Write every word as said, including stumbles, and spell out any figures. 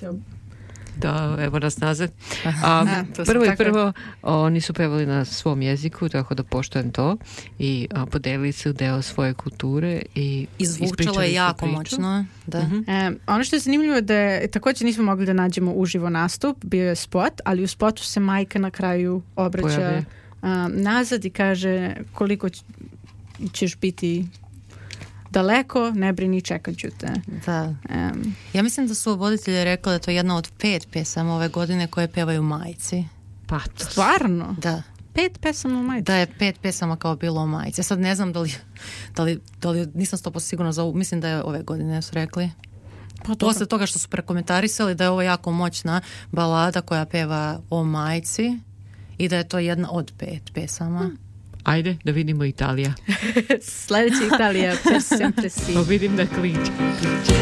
Da, evo nas nazad. A, prvo i prvo, oni su pevali na svom jeziku, tako da poštujem to i a, podelili su deo svoje kulture i izvučalo je jako moćno. Da. Uh-huh. E, ono što je zanimljivo je da je, također nismo mogli da nađemo uživo nastup, bio je spot, ali u spotu se majka na kraju obraća a, nazad i kaže koliko ćeš biti daleko, ne brini, čekat ću te. Da. Um, ja mislim da su voditelji rekli da je to jedna od pet pesama ove godine koje pevaju majci. Pa, stvarno? Da. Pet pesama o majci? Da je pet pesama kao bilo o majci. Sad ne znam da li, da li, da li nisam sto posto sigurna za ovu, mislim da je ove godine su rekli. Pa posle toga što su prekomentarisali da je ovo jako moćna balada koja peva o majci i da je to jedna od pet pesama. Hmm. Ajde, da vidimo Italija. Sljedeća Italija, per sempre si. Vidim da kliče.